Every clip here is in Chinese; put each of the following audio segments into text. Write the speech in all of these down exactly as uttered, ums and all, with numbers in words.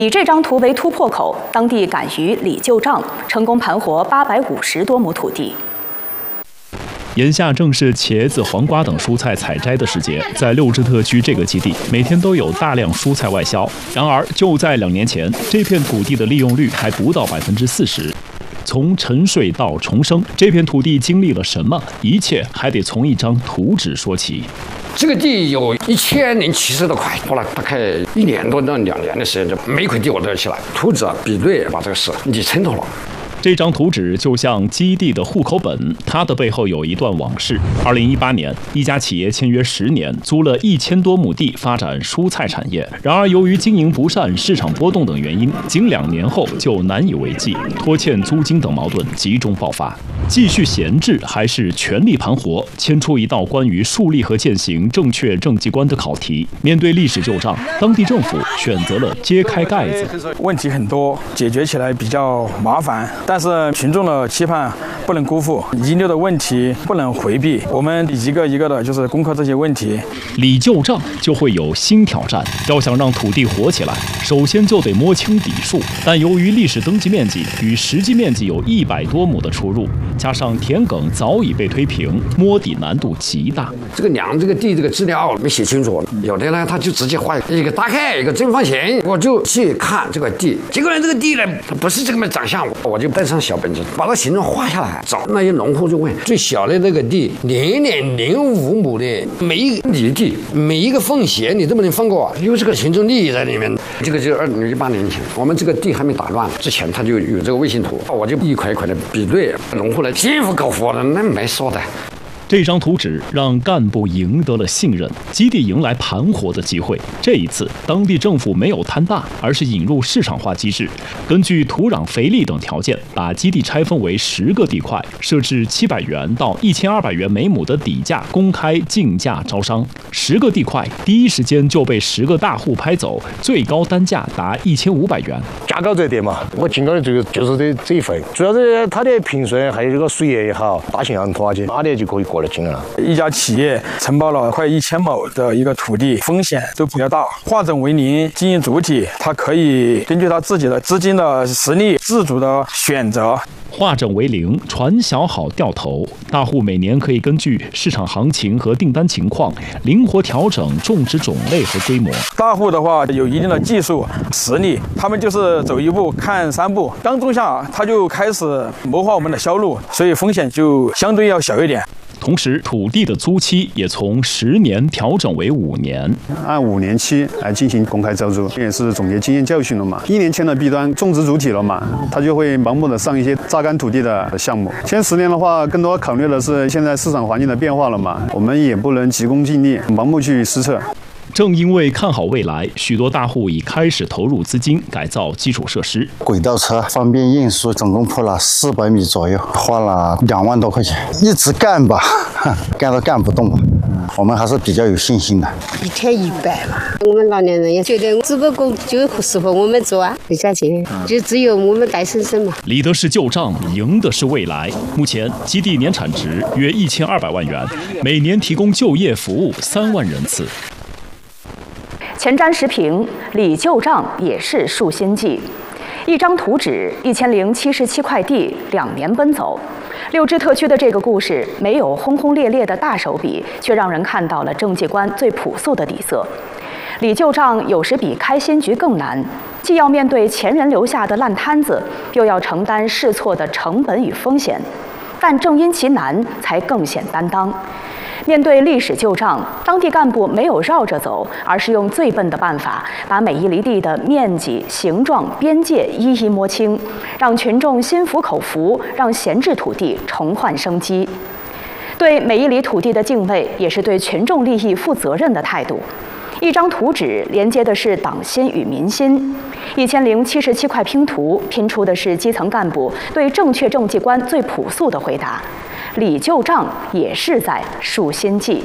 以这张图为突破口，当地敢于李救仗，成功盘活八百五十多亩土地。 眼下正是茄子、黄瓜等蔬菜采摘的时节，在六支特区这个基地，每天都有大量蔬菜外销。然而，就在两年前，这片土地的利用率还不到百分之四十。从沉睡到重生，这片土地经历了什么？一切还得从一张图纸说起。 这个地有一千零七十多块，花了大概一年多到两年的时间，就每块地我都要起来，图纸啊比对，把这个事理清楚了。 这张图纸就像基地的户口本，它的背后有一段往事。二零一八年，一家企业签约十年，租了一千多亩地发展蔬菜产业。然而，由于经营不善、市场波动等原因，仅两年后就难以为继，拖欠租金等矛盾集中爆发。继续闲置还是全力盘活，牵出一道关于树立和践行正确政绩观的考题。面对历史旧账，当地政府选择了揭开盖子。 问题很多，解决起来比较麻烦。 但是群众的期盼不能辜负，遗留的问题不能回避，我们一个一个的就是攻克这些问题。 李旧账就会有新挑战，要想让土地活起来，首先就得摸清底数。但由于历史登记面积与实际面积有一百多亩的出入，加上田埂早已被推平，摸底难度极大。 这个量这个地这个资料没写清楚，有的呢他就直接画一个大概一个正方形，我就去看这个地，结果呢这个地呢它不是这个长相，我就带上小本子，把它形状画下来，找那些农户就问，最小的那个地零点零五亩的每一里地，每一个缝隙你都不能放过，有这个行政利益在里面。这个就是二零一八年前，我们这个地还没打乱之前，他就有这个卫星图，我就一块一块的比对，农户呢心服口服的，那没说的。 这张图纸让干部赢得了信任，基地迎来盘活的机会。这一次，当地政府没有贪大，而是引入市场化机制，根据土壤肥力等条件，把基地拆分为十个地块，设置七百元到一千二百元每亩的底价，公开竞价招商。十个地块第一时间就被十个大户拍走，最高单价达一千五百元。 价高者得嘛，我进到的这个就是这这一份，主要是它的平顺，还有这个水源也好，大型养拖拉机，哪里就可以过。 一家企业承包了快一千亩的一个土地，风险都比较大。化整为零，经营主体它可以根据他自己的资金的实力，自主的选择。 化整为零，船小好掉头。大户每年可以根据市场行情和订单情况，灵活调整种植种类和规模。 大户的话有一定的技术实力，他们就是走一步看三步，刚种下他就开始谋划我们的销路，所以风险就相对要小一点。 同时，土地的租期也从十年调整为五年， 按五年期来进行公开招租，也是总结经验教训了嘛。一年签了 B 端种植主体了嘛，他就会盲目的上一些榨干土地的项目。签十年的话，更多考虑的是现在市场环境的变化了嘛，我们也不能急功近利，盲目去施策。 正因为看好未来，许多大户已开始投入资金改造基础设施。 轨道车方便运输，总共铺了四百米左右，花了两万多块钱，一直干吧，干都干不动了。我们还是比较有信心的。 一天一百嘛，我们老年人也觉得只不过就适合我们做啊，没价钱，就只有我们带婶婶嘛。 理的是旧账，赢的是未来。目前基地年产值约一千二百万元，每年提供就业服务三万人次。 前瞻时评：李旧账也是树新记。一张图纸，一千零七十七块地，两年奔走。六支特区的这个故事，没有轰轰烈烈的大手笔，却让人看到了政绩观最朴素的底色。李旧账有时比开新局更难，既要面对前人留下的烂摊子，又要承担试错的成本与风险。但正因其难，才更显担当。 面对历史旧账，当地干部没有绕着走，而是用最笨的办法，把每一厘地的面积、形状、边界一一摸清，让群众心服口服，让闲置土地重焕生机。对每一厘土地的敬畏，也是对群众利益负责任的态度。一张图纸连接的是党心与民心，一千零七十七块拼图拼出的是基层干部对正确政绩观最朴素的回答。 李旧账也是在树新记。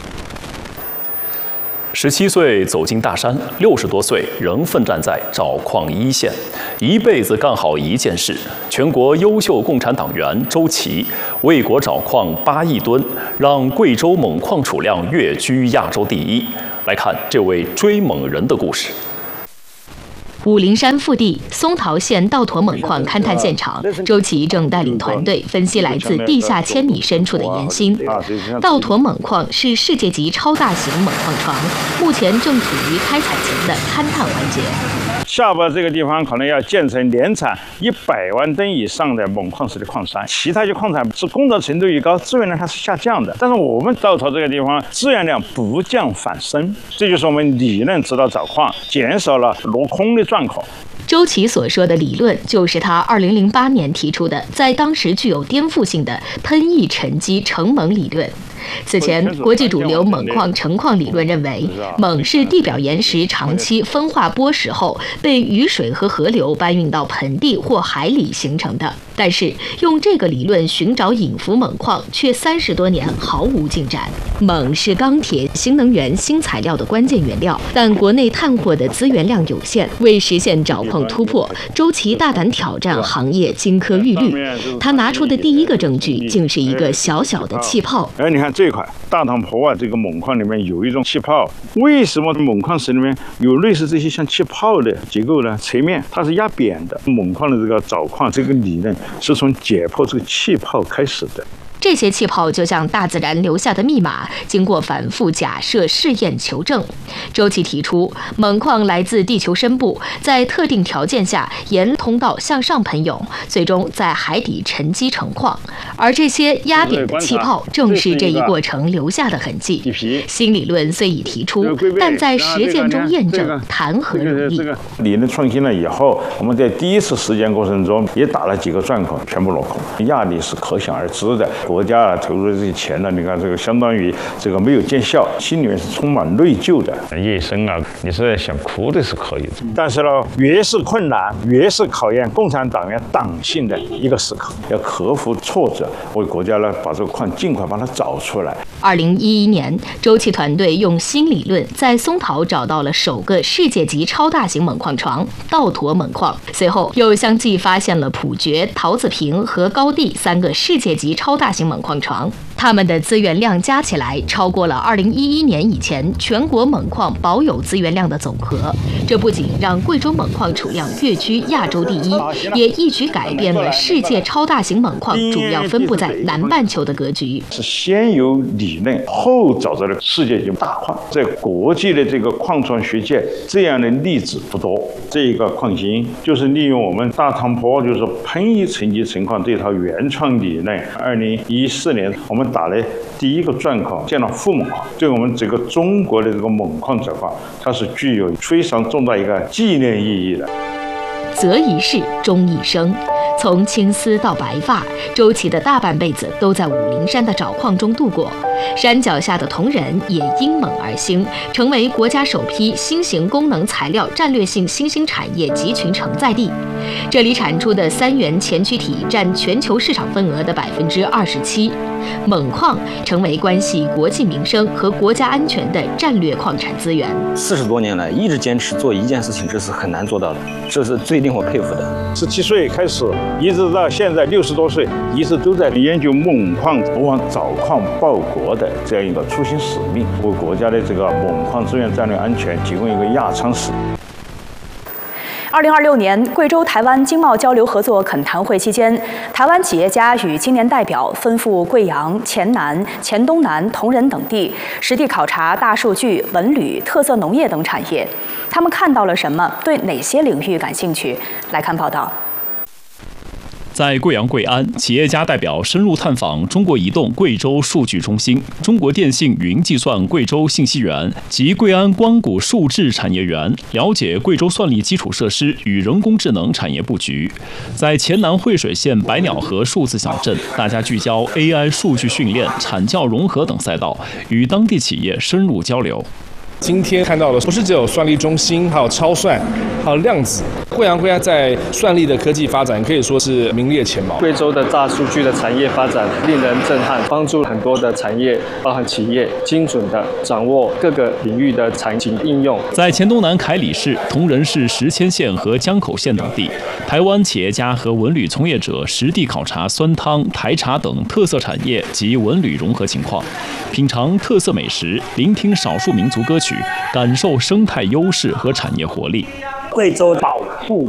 十七岁走进大山，六十多岁仍奋战在找矿一线，一辈子干好一件事。全国优秀共产党员周琦为国找矿八亿吨，让贵州锰矿储量跃居亚洲第一。来看这位追锰人的故事。 武陵山腹地松桃县稻驼锰矿勘探现场，周琦正带领团队分析来自地下千米深处的岩芯。稻驼锰矿是世界级超大型锰矿床，目前正处于开采前的勘探环节。 下边这个地方可能要建成年产一百万吨以上的锰矿石的矿山，其他些矿产是工作程度越高，资源量它是下降的。但是我们稻驼这个地方资源量不降反升，这就是我们理论指导找矿，减少了落空的状况。 周琦所说的理论，就是他二零零八年提出的，在当时具有颠覆性的喷羿沉积成锰理论。此前，国际主流锰矿成矿理论认为，锰是地表岩石长期风化剥蚀后被雨水和河流搬运到盆地或海里形成的。但是，用这个理论寻找隐伏锰矿，却三十多年毫无进展。锰是钢铁、新能源、新材料的关键原料，但国内探货的资源量有限。为实现找矿突破，周琦大胆挑战行业金科玉律。他拿出的第一个证据，竟是一个小小的气泡。 哎，你看这一块大唐坡啊，这个锰矿里面有一种气泡。为什么锰矿石里面有类似这些像气泡的结构呢？侧面它是压扁的。锰矿的这个找矿这个理论是从解剖这个气泡开始的。 这些气泡就像大自然留下的密码，经过反复假设、试验、求证。周琦提出，锰矿来自地球深部，在特定条件下沿通道向上喷涌，最终在海底沉积成矿。而这些压扁的气泡，正是这一过程留下的痕迹。新理论虽已提出，但在实践中验证谈何容易？ 理论创新了以后，我们在第一次实践过程中也打了几个钻孔，全部落空，压力是可想而知的。国家啊投入的这些钱呢，你看这个相当于这个没有见效，心里面是充满内疚的。叶生啊，你是想哭的是可以的，但是呢，越是困难，越是考验共产党员党性的一个时刻，要克服挫折，为国家呢把这个矿尽快把它找出来。 二零一一年，周琦团队用新理论在松桃找到了首个世界级超大型锰矿床——稻驼锰矿。随后又相继发现了普爵、桃子坪和高地三个世界级超大型锰矿床，它们的资源量加起来超过了二零一一年以前全国锰矿保有资源量的总和。这不仅让贵州锰矿储量跃居亚洲第一，也一举改变了世界超大型锰矿主要分布在南半球的格局。 是先有理论，后找到了世界级大矿。在国际的这个矿床学界，这样的例子不多。这一个矿型就是利用我们大唐坡，就是喷羿沉积成矿这套原创理论。二零一四年，我们打了第一个钻孔，建了副锰矿。对我们整个中国的这个锰矿找矿，它是具有非常重大一个纪念意义的。 择一事，终一生。从青丝到白发，周琦的大半辈子都在武陵山的找矿中度过。山脚下的铜仁也因锰而兴，成为国家首批新型功能材料战略性新兴产业集群承载地。这里产出的三元前驱体占全球市场份额的百分之二十七。锰矿成为关系国计民生和国家安全的战略矿产资源。 四十多年来一直坚持做一件事情，这是很难做到的，这是最令我佩服的。 十七岁开始，一直到现在六十多岁，一直都在研究锰矿，往找矿报国的这样一个初心使命，为国家的这个锰矿资源战略安全提供一个压舱石。 二零二六年贵州台湾经贸交流合作恳谈会期间，台湾企业家与青年代表奔赴贵阳、黔南、黔东南、铜仁等地，实地考察大数据、文旅、特色农业等产业。他们看到了什么？对哪些领域感兴趣？来看报道。 在贵阳贵安，企业家代表深入探访中国移动贵州数据中心、中国电信云计算贵州信息园及贵安光谷数智产业园，了解贵州算力基础设施与人工智能产业布局。在黔南惠水县百鸟河数字小镇，大家聚焦 A I 数据训练、产教融合等赛道，与当地企业深入交流。 今天看到的不是只有算力中心，还有超算，还有量子。贵阳贵安在算力的科技发展可以说是名列前茅。 贵州的大数据的产业发展令人震撼，帮助很多的产业，包含企业，精准的掌握各个领域的场景应用。 在黔东南凯里市、铜仁市石阡县和江口县等地，台湾企业家和文旅从业者实地考察酸汤、台茶等特色产业及文旅融合情况，品尝特色美食，聆听少数民族歌曲，感受生态优势和产业活力。 贵州保护